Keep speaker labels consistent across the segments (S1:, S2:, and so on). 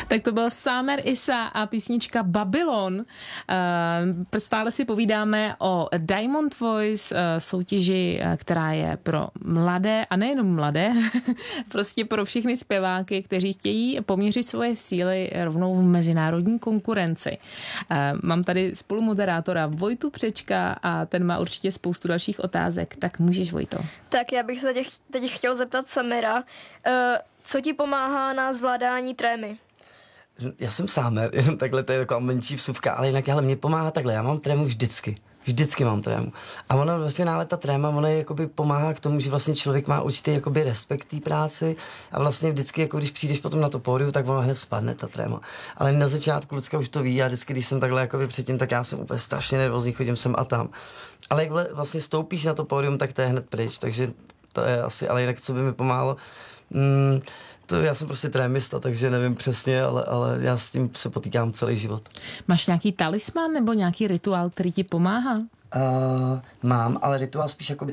S1: Tak to byl Samer Issa a písnička Babylon. Stále si povídáme o Diamond Voice, soutěži, která je pro mladé a nejenom mladé, prostě pro všechny zpěváky, kteří chtějí poměřit svoje síly rovnou v mezinárodní konkurenci. Mám tady spolumoderátora Vojtu Přečka a ten má určitě spoustu dalších otázek. Tak můžeš, Vojto.
S2: Tak já bych se teď chtěl zeptat Samira, co ti pomáhá na zvládání trémy?
S3: Já jsem Sámer, jenom takhle, to je taková menší vsuvka, ale jinak mě pomáhá takhle, já mám trému vždycky. Vždycky mám trému. A ono ve finále ta tréma, ona jakoby pomáhá k tomu, že vlastně člověk má určitý jakoby respekt té práci a vlastně vždycky, jako když přijdeš potom na to pódium, tak ono hned spadne ta tréma. Ale na začátku Lucka už to ví a vždycky, když jsem takhle jakoby předtím, tak já jsem úplně strašně nervózní, chodím sem a tam. Ale jak vlastně stoupíš na to pódium, tak to je hned pryč, takže to je asi, ale jinak co by mi pomáhalo, to já jsem prostě trémista, takže nevím přesně, ale já s tím se potýkám celý život.
S1: Máš nějaký talisman nebo nějaký rituál, který ti pomáhá?
S3: Mám, ale rituál spíš jako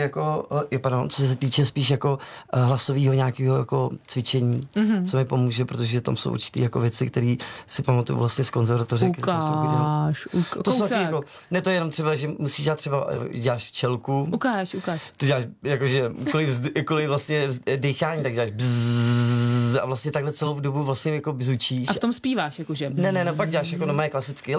S3: co se týče spíš jako hlasového nějakého jako cvičení, co mi pomůže, protože tam jsou určitý jako věci, které si pamatuju vlastně z konzervatoře.
S1: Ukáž.
S3: To jsou jako, ne to je jenom třeba, že musíš dělat třeba, děláš včelku.
S1: Ukáž.
S3: To děláš jakože kvůli vlastně dýchání, tak děláš bzzz, a vlastně takhle celou dobu vlastně jako bzučíš.
S1: A v tom zpíváš jakože?
S3: Ne, pak děláš jako normálně klasicky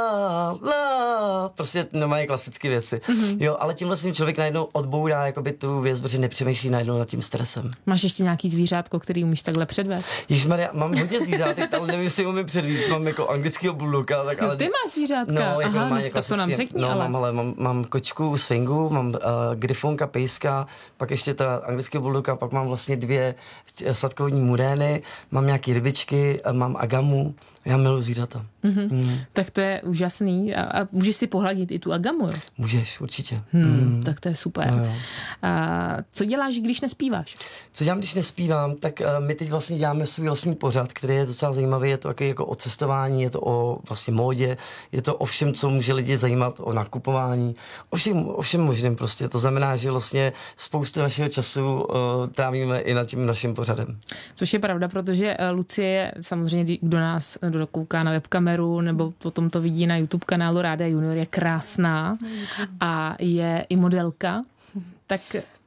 S3: la, prostě normálně klasické věci. Jo, ale tímhle si člověk najednou odbourá jakoby tu věc, protože nepřemýšlí najednou nad tím stresem.
S1: Máš ještě nějaký zvířátko, který umíš takhle předvést?
S3: Ježmarja, mám hodně zvířátek, ale nevím, jestli umím předvíc. Mám jako anglického bulldoga, tak ale
S1: ty máš zvířátka.
S3: No, jako
S1: aha, tak to nám řekni, ale.
S3: Mám kočku, swingu, mám grifonka, pejska, pak ještě ta anglického bulldoga, pak mám vlastně 2 sladkovodní murény, mám nějaký rybičky, mám agamu. Já miluji zvířata.
S1: Tak to je úžasný. A můžeš si pohladit i tu agamu, jo?
S3: Můžeš, určitě.
S1: Tak to je super.
S3: No,
S1: a co děláš, když nespíváš?
S3: Co dělám, když nespívám, tak my teď vlastně děláme svůj vlastní pořad, který je docela zajímavý. Je to taky jako o cestování, je to o vlastně módě, je to o všem, co může lidi zajímat, o nakupování, o všem možným prostě. To znamená, že vlastně spoustu našeho času trávíme i nad tím naším pořadem.
S1: Což je pravda, protože Lucie je samozřejmě, kdo nás kouká na webkameru nebo potom to vidí na YouTube kanálu Rádia Junior, je krásná a je i modelka, tak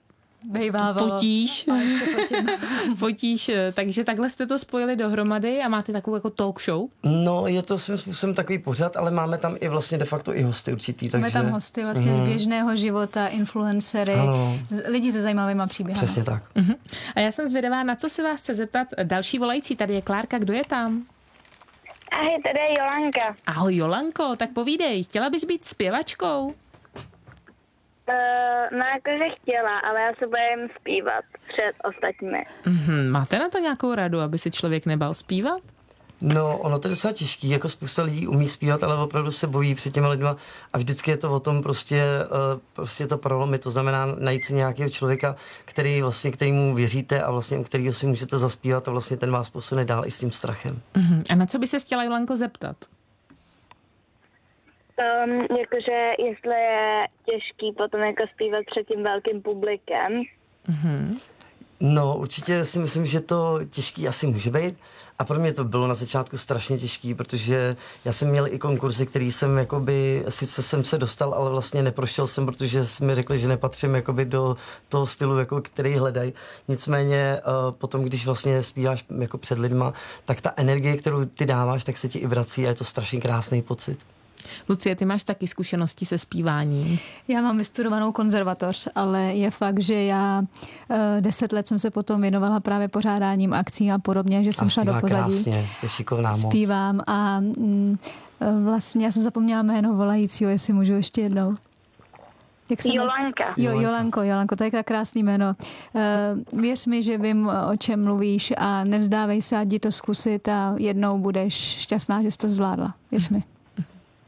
S1: fotíš, takže takhle jste to spojili dohromady a máte takovou jako talk show?
S3: No, je to svým způsobem takový pořad, ale máme tam i vlastně de facto i hosty určitý.
S4: Máme tam hosty vlastně z běžného života, influencery, lidi se zajímavýma příběhy.
S3: Přesně tak.
S1: A já jsem zvědavá, na co se vás chce zeptat další volající. Tady je Klárka, kdo je tam?
S5: Ahoj, tady je Jolanka.
S1: Ahoj Jolanko, tak povídej, chtěla bys být zpěvačkou?
S5: No jakože chtěla, ale já se bojím zpívat před ostatními.
S1: Máte na to nějakou radu, aby se člověk nebal zpívat?
S3: No, ono to je docela těžký, jako spousta lidí umí zpívat, ale opravdu se bojí před těma lidma a vždycky je to o tom prostě to prolomit, to znamená najít si nějakého člověka, kterýmu věříte a vlastně u kterého si můžete zaspívat a vlastně ten vás posune dál i s tím strachem.
S1: A na co by se chtěla Jolanko zeptat?
S5: Jakože jestli je těžký potom jako zpívat před tím velkým publikem.
S3: No, určitě si myslím, že to těžký asi může být. A pro mě to bylo na začátku strašně těžký, protože já jsem měl i konkurzy, který jsem jakoby, sice jsem se dostal, ale vlastně neprošel jsem, protože mi řekli, že nepatřím jakoby do toho stylu, jako, který hledají. Nicméně potom, když vlastně zpíváš jako před lidma, tak ta energie, kterou ty dáváš, tak se ti i vrací a je to strašně krásný pocit.
S1: Lucie, ty máš taky zkušenosti se zpíváním?
S4: Já mám vystudovanou konzervatoř, ale je fakt, že já 10 let jsem se potom věnovala právě pořádáním akcí a podobně, že jsem šla do pozadí.
S3: Krásně, je šikovná moc.
S4: Zpívám a vlastně já jsem zapomněla jméno volajícího, jestli můžu ještě jednou.
S5: Jolanka.
S4: Jolanko, to je krásný jméno. Věř mi, že vím, o čem mluvíš a nevzdávej se, ať jdi to zkusit a jednou budeš šťastná, že jsi to zvládla. Věř mi.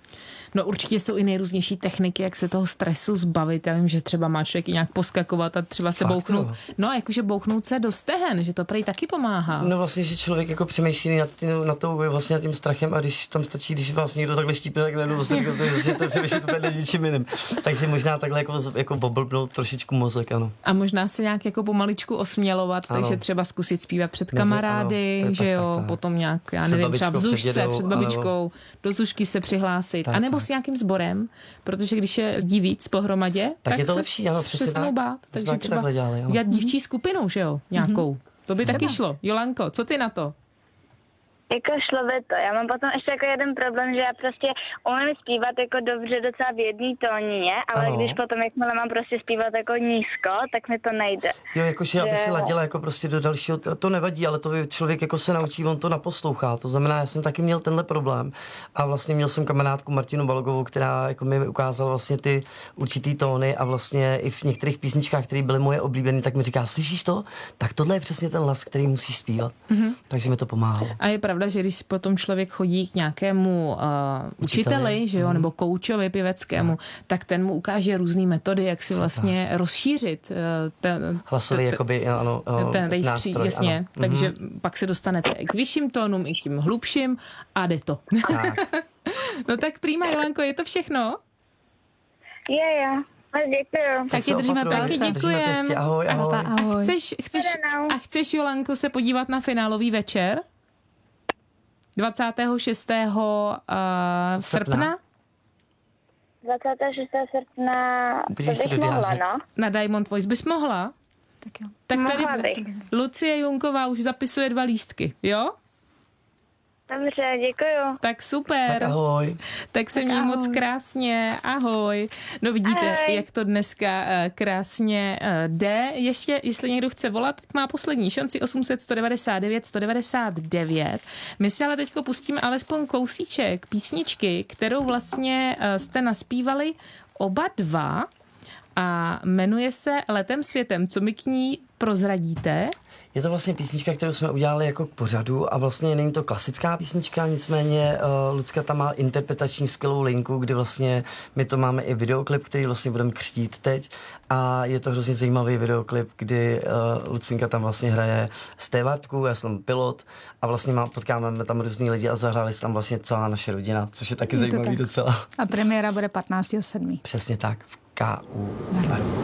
S1: No určitě jsou i nejrůznější techniky, jak se toho stresu zbavit. Já vím, že třeba má člověk i nějak poskakovat a třeba se bouchnout. No a jakože bouchnout se do stehen, že to prý taky pomáhá.
S3: No vlastně, že člověk jako přemýšlí nad tím strachem a když tam stačí, když vlastně někdo takhle štípne, tak najednou vlastně to přemýšlí úplně ničím jiným. Takže možná takhle jako boblbnout trošičku mozek, ano.
S1: A možná se nějak jako pomaličku osmělovat, ano. Takže třeba zkusit zpívat před kamarády, ano, že jo, tak. Potom nějak, já nevím, třeba v zušce, před babičkou, do zušky se přihlásit. Tak, a nebo s nějakým sborem, protože když je lidí víc pohromadě, tak
S3: je to
S1: se
S3: lepší, ano,
S1: přesnou bát. Takže třeba dělat dívčí skupinu, že jo, nějakou. To by taky šlo. Jolanko, co ty na to?
S5: Jako šlo by to. Já mám potom ještě jako jeden problém, že já prostě umím zpívat jako dobře docela v jedné tónině, ale když potom jakmile mám prostě zpívat jako nízko, tak mi to nejde.
S3: Jo, jakože aby si ladila jako prostě do dalšího, to nevadí, ale to člověk jako se naučí, on to naposlouchá. To znamená, já jsem taky měl tenhle problém a vlastně měl jsem kamarádku Martinu Balogovou, která jako mi ukázala vlastně ty určitý tóny a vlastně i v některých písničkách, které byly moje oblíbené, tak mi říká, slyšíš to? Tak tohle je přesně ten hlas, který musíš zpívat. Takže mi to pomáhalo.
S1: A je pravda, že když potom člověk chodí k nějakému učiteli, že jo, nebo koučovi pěveckému, tak ten mu ukáže různé metody, jak si vlastně rozšířit ten
S3: hlasový jakoby, ano,
S1: ten rejstřík, jasně. Ano. Takže pak se dostanete k vyšším tónům i k tím hlubším a jde to.
S3: Tak.
S1: No tak prýma, Jolanko, je to všechno?
S5: Je. Děkuju.
S1: Tak ti držíme taky, děkujem.
S3: Ahoj.
S1: A chceš, Jolanko, se podívat na finálový večer? 26. srpna?
S5: 26. srpna to bych mohla, no.
S1: Na Diamond Voice bys mohla?
S4: Tak jo.
S1: Tak tady Lucie Junková už zapisuje 2 lístky, jo?
S5: Dobře, děkuju.
S1: Tak super.
S3: Tak ahoj.
S1: Tak se měj moc krásně. Ahoj. No vidíte, ahoj. Jak to dneska krásně jde. Ještě, jestli někdo chce volat, tak má poslední šanci 800 199 199. My si ale teďko pustíme alespoň kousíček písničky, kterou vlastně jste naspívali oba dva a jmenuje se Letem světem. Co mi k ní prozradíte?
S3: Je to vlastně písnička, kterou jsme udělali jako k pořadu a vlastně není to klasická písnička, nicméně Lucka tam má interpretační skvělou linku, kdy vlastně my to máme i videoklip, který vlastně budeme křtít teď a je to hrozně zajímavý videoklip, kdy Lucinka tam vlastně hraje stévartku, já jsem pilot a vlastně potkáme tam různý lidi a zahráli se tam vlastně celá naše rodina, což je taky zajímavý docela.
S4: A premiéra bude 15.7.
S3: Přesně tak, v KU Baru.